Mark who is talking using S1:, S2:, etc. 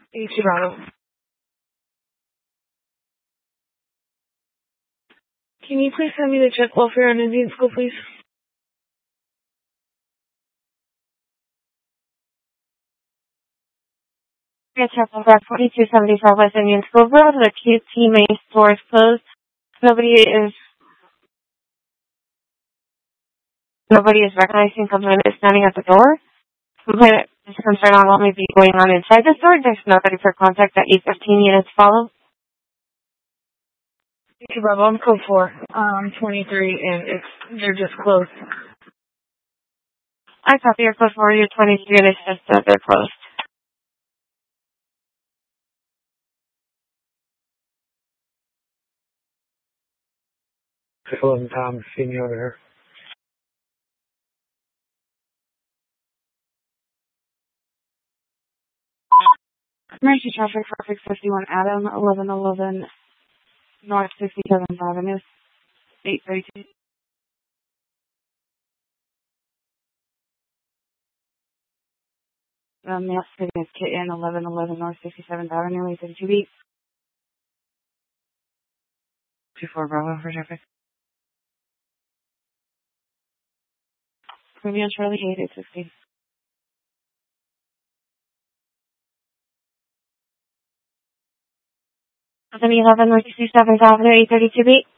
S1: H Bravo. Can you please send me the check welfare on Indian School, please?
S2: Yes, check welfare 4275 West Indian School Road. The QT main store is closed. Nobody is recognizing complainant is standing at the door. Complainant is concerned on what may be going on inside the store. There's nobody for contact at 815 units follow.
S1: H Bravo, I'm code 4, 23, and they're just closed.
S2: I copy your code for your 23 units just that they're closed.
S3: Hello, Tom. Seeing you over here.
S2: Emergency traffic for 651 Adam, 1111 North 67th Avenue, 832. Male sitting is Kitten, 1111 North 67th Avenue, 832B. 24 Bravo for traffic. Romeo Charlie 8860. 1111 North 67th Avenue, 832B.